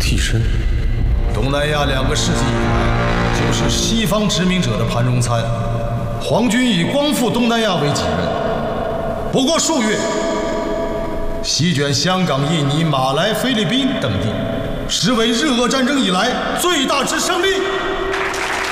替身。 东南亚2个世纪以来，就是西方殖民者的盘中餐。皇军以光复东南亚为己任。不过数月，席卷香港、印尼、马来、菲律宾等地，实为日俄战争以来最大之胜利。